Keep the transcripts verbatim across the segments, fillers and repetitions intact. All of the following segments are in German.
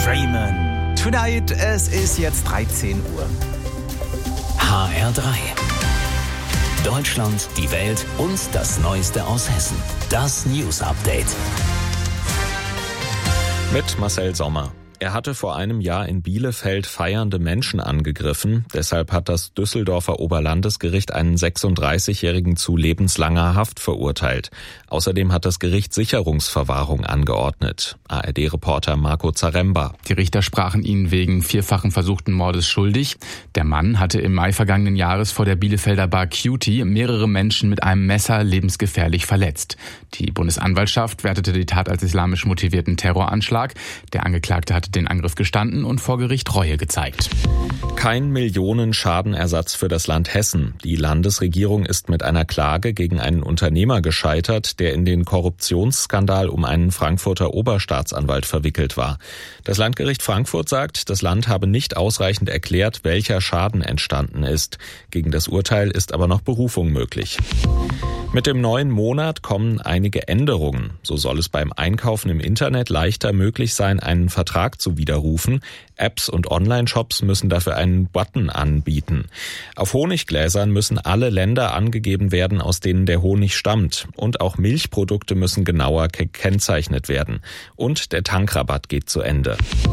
Draiman. Tonight, es ist jetzt dreizehn Uhr. H R drei. Deutschland, die Welt und das Neueste aus Hessen. Das News Update. Mit Marcel Sommer. Er hatte vor einem Jahr in Bielefeld feiernde Menschen angegriffen. Deshalb hat das Düsseldorfer Oberlandesgericht einen sechsunddreißigjährigen zu lebenslanger Haft verurteilt. Außerdem hat das Gericht Sicherungsverwahrung angeordnet. A R D-Reporter Marco Zaremba. Die Richter sprachen ihn wegen vierfachen versuchten Mordes schuldig. Der Mann hatte im Mai vergangenen Jahres vor der Bielefelder Bar Cutie mehrere Menschen mit einem Messer lebensgefährlich verletzt. Die Bundesanwaltschaft wertete die Tat als islamisch motivierten Terroranschlag. Der Angeklagte hatte den Angriff gestanden und vor Gericht Reue gezeigt. Kein Millionen-Schadenersatz für das Land Hessen. Die Landesregierung ist mit einer Klage gegen einen Unternehmer gescheitert, der in den Korruptionsskandal um einen Frankfurter Oberstaatsanwalt verwickelt war. Das Landgericht Frankfurt sagt, das Land habe nicht ausreichend erklärt, welcher Schaden entstanden ist. Gegen das Urteil ist aber noch Berufung möglich. Mit dem neuen Monat kommen einige Änderungen. So soll es beim Einkaufen im Internet leichter möglich sein, einen Vertrag zu widerrufen. Apps und Online-Shops müssen dafür einen Button anbieten. Auf Honiggläsern müssen alle Länder angegeben werden, aus denen der Honig stammt. Und auch Milchprodukte müssen genauer gekennzeichnet werden. Und der Tankrabatt geht zu Ende.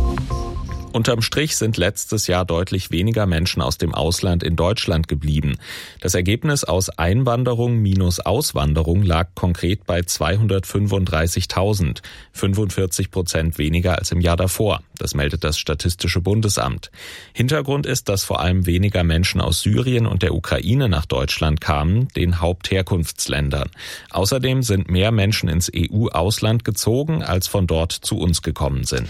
Unterm Strich sind letztes Jahr deutlich weniger Menschen aus dem Ausland in Deutschland geblieben. Das Ergebnis aus Einwanderung minus Auswanderung lag konkret bei zweihundertfünfunddreißigtausend, fünfundvierzig Prozent weniger als im Jahr davor. Das meldet das Statistische Bundesamt. Hintergrund ist, dass vor allem weniger Menschen aus Syrien und der Ukraine nach Deutschland kamen, den Hauptherkunftsländern. Außerdem sind mehr Menschen ins E U-Ausland gezogen, als von dort zu uns gekommen sind.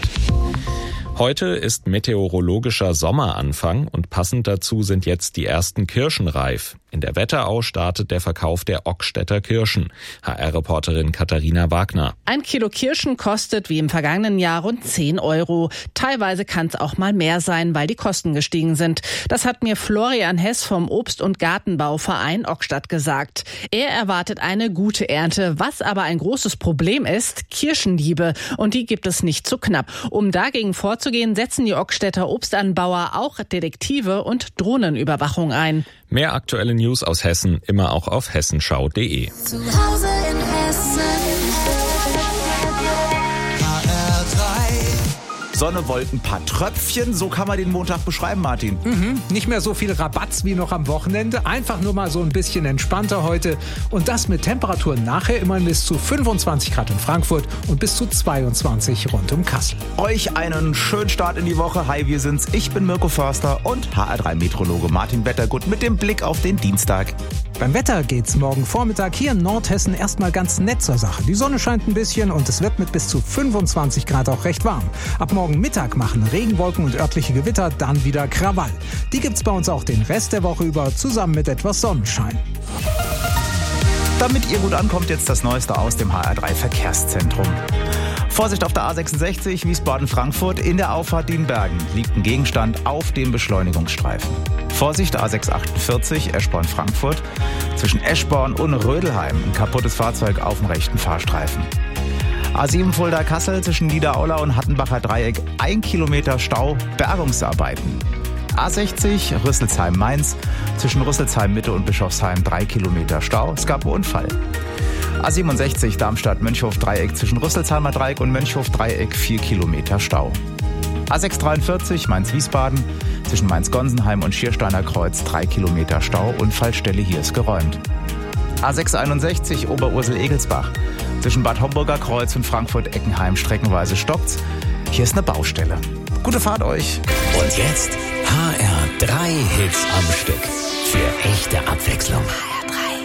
Heute ist meteorologischer Sommeranfang und passend dazu sind jetzt die ersten Kirschen reif. In der Wetterau startet der Verkauf der Ockstädter Kirschen. H R-Reporterin Katharina Wagner. Ein Kilo Kirschen kostet wie im vergangenen Jahr rund zehn Euro. Teilweise kann es auch mal mehr sein, weil die Kosten gestiegen sind. Das hat mir Florian Hess vom Obst- und Gartenbauverein Ockstadt gesagt. Er erwartet eine gute Ernte. Was aber ein großes Problem ist, Kirschendiebe. Und die gibt es nicht so knapp. Um dagegen vorzugehen, setzen die Ockstädter Obstanbauer auch Detektive und Drohnenüberwachung ein. Mehr aktuelle News aus Hessen immer auch auf hessenschau punkt de. Zu Hause in Hessen. H R drei. Sonne, Wolken, paar Tröpfchen, so kann man den Montag beschreiben, Martin. Mhm, nicht mehr so viel Rabatz wie noch am Wochenende, einfach nur mal so ein bisschen entspannter heute. Und das mit Temperaturen nachher immerhin bis zu fünfundzwanzig Grad in Frankfurt und bis zu zweiundzwanzig rund um Kassel. Euch einen schönen Start in die Woche. Hi, wir sind's. Ich bin Mirko Förster und H R drei Meteorologe Martin Wettergut mit dem Blick auf den Dienstag. Beim Wetter geht's morgen Vormittag hier in Nordhessen erstmal ganz nett zur Sache. Die Sonne scheint ein bisschen und es wird mit bis zu fünfundzwanzig Grad auch recht warm. Ab morgen Mittag machen Regenwolken und örtliche Gewitter dann wieder Krawall. Die gibt's bei uns auch den Rest der Woche über, zusammen mit etwas Sonnenschein. Damit ihr gut ankommt, jetzt das Neueste aus dem H R drei Verkehrszentrum. Vorsicht auf der A sechsundsechzig Wiesbaden-Frankfurt. In der Auffahrt Dienbergen liegt ein Gegenstand auf dem Beschleunigungsstreifen. Vorsicht A sechshundertachtundvierzig Eschborn-Frankfurt. Zwischen Eschborn und Rödelheim ein kaputtes Fahrzeug auf dem rechten Fahrstreifen. A sieben Fulda-Kassel zwischen Niederaulau und Hattenbacher Dreieck. Ein Kilometer Stau, Bergungsarbeiten. A sechzig Rüsselsheim-Mainz zwischen Rüsselsheim-Mitte und Bischofsheim drei Kilometer Stau. Es gab einen Unfall. A siebenundsechzig Darmstadt-Mönchhof-Dreieck zwischen Rüsselsheimer Dreieck und Mönchhof-Dreieck vier Kilometer Stau. A sechshundertdreiundvierzig Mainz-Wiesbaden zwischen Mainz-Gonsenheim und Schiersteiner Kreuz drei Kilometer Stau. Unfallstelle hier ist geräumt. A sechshunderteinundsechzig Oberursel-Egelsbach zwischen Bad Homburger Kreuz und Frankfurt-Eckenheim streckenweise stockt's. Hier ist eine Baustelle. Gute Fahrt euch. Und jetzt H R drei Hits am Stück. Für echte Abwechslung.